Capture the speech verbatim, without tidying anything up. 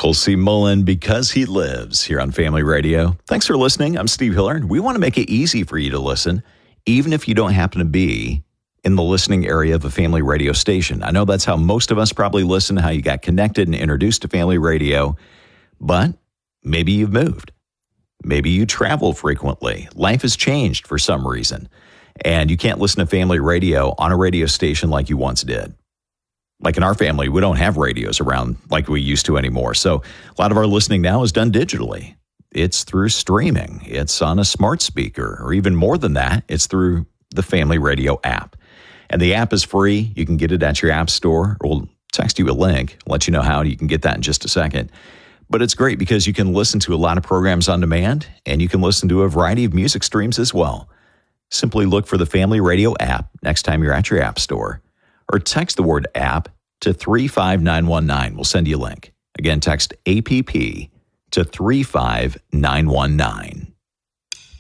Michael C. Mullen, Because He Lives, here on Family Radio. Thanks for listening. I'm Steve Hillard. We want to make it easy for you to listen, even if you don't happen to be in the listening area of a family radio station. I know that's how most of us probably listen, how you got connected and introduced to family radio, but maybe you've moved. Maybe you travel frequently. Life has changed for some reason, and you can't listen to family radio on a radio station like you once did. Like in our family, we don't have radios around like we used to anymore. So a lot of our listening now is done digitally. It's through streaming. It's on a smart speaker, or even more than that, it's through the Family Radio app. And the app is free. You can get it at your app store. We'll text you a link, let you know how. You can get that in just a second. But it's great because you can listen to a lot of programs on demand, and you can listen to a variety of music streams as well. Simply look for the Family Radio app next time you're at your app store, or text the word app to three five nine one nine. We'll send you a link. Again, text A P P to three five nine one nine.